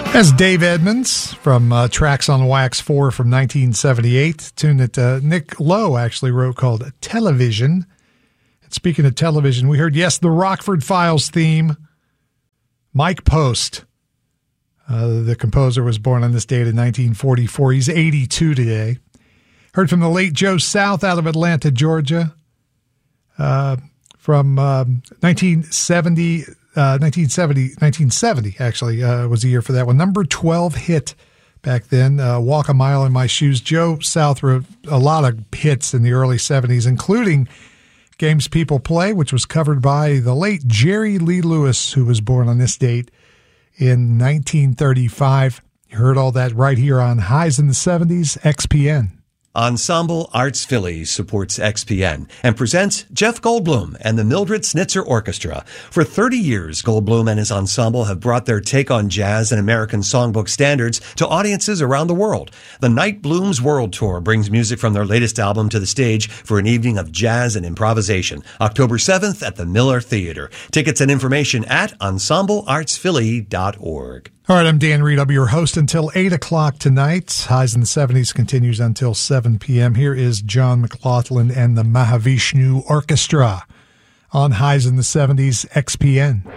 That's Dave Edmunds from Tracks on Wax 4 from 1978. Tune that Nick Lowe actually wrote called Television. And speaking of television, we heard, yes, the Rockford Files theme. Mike Post, the composer, was born on this date in 1944. He's 82 today. Heard from the late Joe South out of Atlanta, Georgia. From 1970 actually was the year for that one. Number 12 hit back then, Walk a Mile in My Shoes. Joe South wrote a lot of hits in the early 70s, including Games People Play, which was covered by the late Jerry Lee Lewis, who was born on this date in 1935. You heard all that right here on Highs in the 70s, XPN. Ensemble Arts Philly supports XPN and presents Jeff Goldblum and the Mildred Snitzer Orchestra. For 30 years, Goldblum and his ensemble have brought their take on jazz and American songbook standards to audiences around the world. The Night Blooms World Tour brings music from their latest album to the stage for an evening of jazz and improvisation, October 7th at the Miller Theater. Tickets and information at ensembleartsphilly.org. All right, I'm Dan Reed. I'll be your host until 8 o'clock tonight. Highs in the 70s continues until 7 p.m. Here is John McLaughlin and the Mahavishnu Orchestra on Highs in the 70s, XPN.